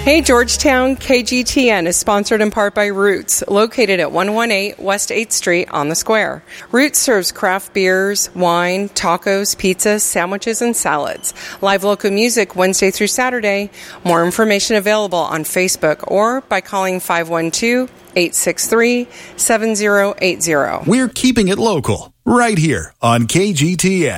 Hey Georgetown, KGTN is sponsored in part by Roots, located at 118 West 8th Street on the Square. Roots serves craft beers, wine, tacos, pizzas, sandwiches, and salads. Live local music Wednesday through Saturday. More information available on Facebook or by calling 512-863-7080. We're keeping it local, right here on KGTN.